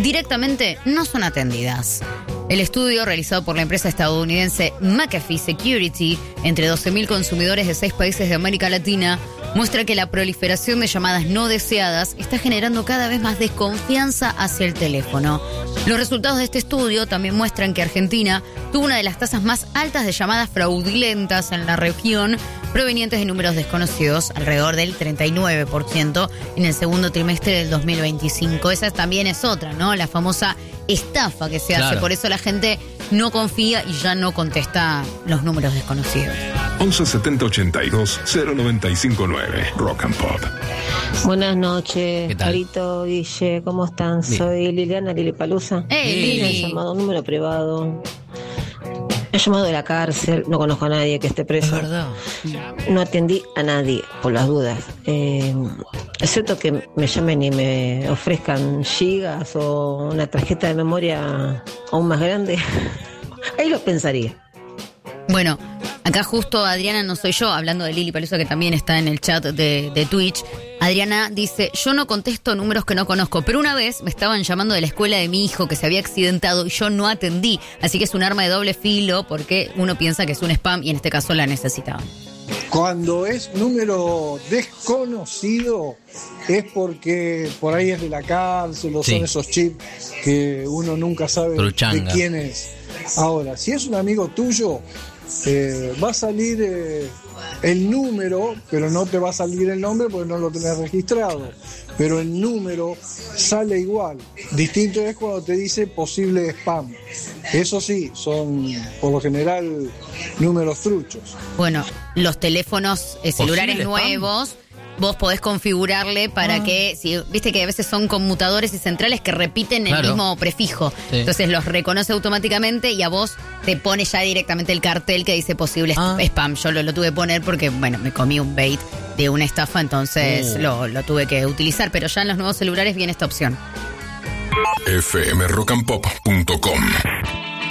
directamente no son atendidas. El estudio realizado por la empresa estadounidense McAfee Security entre 12.000 consumidores de 6 países de América Latina muestra que la proliferación de llamadas no deseadas está generando cada vez más desconfianza hacia el teléfono. Los resultados de este estudio también muestran que Argentina tuvo una de las tasas más altas de llamadas fraudulentas en la región, provenientes de números desconocidos, alrededor del 39% en el segundo trimestre del 2025. Esa también es otra, ¿no? La famosa estafa que se hace. Por eso la gente no confía y ya no contesta los números desconocidos. 11 70 82 095 9 Rock and Pop. Buenas noches, ¿Qué tal? Carito, Guille, ¿cómo están? Bien. Soy Liliana Lilipalusa. Lili. Me han llamado número privado. Me han llamado de la cárcel, no conozco a nadie que esté Es preso. verdad. No atendí a nadie, por las dudas. Excepto que me llamen y me ofrezcan gigas o una tarjeta de memoria aún más grande. Ahí lo pensaría. Bueno, acá justo Adriana, no soy yo, hablando de Lili Palusa, que también está en el chat de Twitch. Adriana dice, yo no contesto números que no conozco, pero una vez me estaban llamando de la escuela de mi hijo que se había accidentado y yo no atendí. Así que es un arma de doble filo porque uno piensa que es un spam y en este caso la necesitaban. Cuando es número desconocido es porque por ahí es de la cárcel o Sí. son esos chips que uno nunca sabe Truchanga. de quién es. Ahora, si es un amigo tuyo, va a salir el número, pero no te va a salir el nombre porque no lo tenés registrado. Pero el número sale igual. Distinto es cuando te dice posible spam. Eso sí, son por lo general números truchos. Bueno, los teléfonos celulares ¿Posible spam? nuevos, vos podés configurarle para que, si viste que a veces son conmutadores y centrales que repiten el Claro. mismo prefijo. Sí. Entonces los reconoce automáticamente y a vos te pone ya directamente el cartel que dice posible spam. Yo lo tuve que poner porque, bueno, me comí un bait de una estafa, entonces lo tuve que utilizar. Pero ya en los nuevos celulares viene esta opción. fmrockandpop.com